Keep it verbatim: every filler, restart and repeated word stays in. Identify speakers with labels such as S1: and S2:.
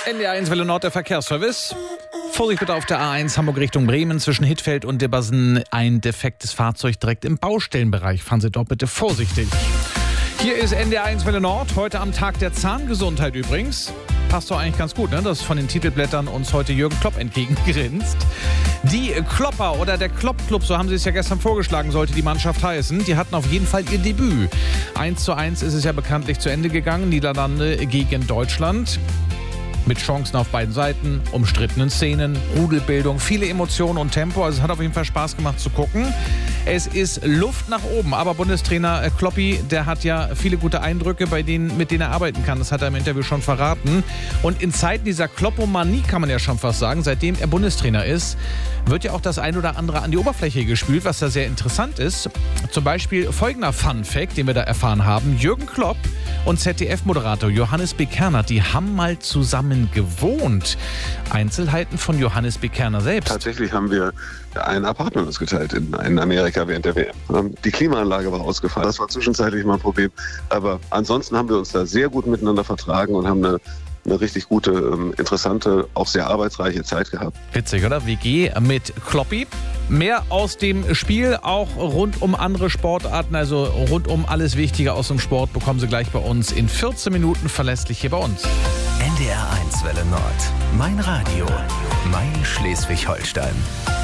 S1: N D R eins Welle Nord, der Verkehrsservice. Vorsicht bitte auf der A eins Hamburg Richtung Bremen zwischen Hittfeld und Dibbersen. Ein defektes Fahrzeug direkt im Baustellenbereich. Fahren Sie dort bitte vorsichtig. Hier ist N D R eins Welle Nord, heute am Tag der Zahngesundheit übrigens. Passt doch eigentlich ganz gut, ne? Dass von den Titelblättern uns heute Jürgen Klopp entgegengrinst. Die Klopper oder der Klopp-Club, so haben sie es ja gestern vorgeschlagen, sollte die Mannschaft heißen. Die hatten auf jeden Fall ihr Debüt. eins zu eins ist es ja bekanntlich zu Ende gegangen. Niederlande gegen Deutschland. Mit Chancen auf beiden Seiten, umstrittenen Szenen, Rudelbildung, viele Emotionen und Tempo. Also es hat auf jeden Fall Spaß gemacht zu gucken. Es ist Luft nach oben, aber Bundestrainer Kloppi, der hat ja viele gute Eindrücke, bei denen, mit denen er arbeiten kann. Das hat er im Interview schon verraten. Und in Zeiten dieser Kloppomanie, kann man ja schon fast sagen, seitdem er Bundestrainer ist, wird ja auch das ein oder andere an die Oberfläche gespült, was da sehr interessant ist. Zum Beispiel folgender Fun-Fact, den wir da erfahren haben. Jürgen Klopp und Z D F-Moderator Johannes B. Kerner, die haben mal zusammen gewohnt. Einzelheiten von Johannes B. Kerner selbst.
S2: Tatsächlich haben wir ein Apartment uns geteilt in, in Amerika während der W M. Die Klimaanlage war ausgefallen. Das war zwischenzeitlich mal ein Problem. Aber ansonsten haben wir uns da sehr gut miteinander vertragen und haben eine eine richtig gute, interessante, auch sehr arbeitsreiche Zeit gehabt.
S1: Witzig, oder? W G mit Kloppi. Mehr aus dem Spiel, auch rund um andere Sportarten, also rund um alles Wichtige aus dem Sport, bekommen Sie gleich bei uns in vierzehn Minuten verlässlich hier bei uns.
S3: N D R eins Welle Nord. Mein Radio. Mein Schleswig-Holstein.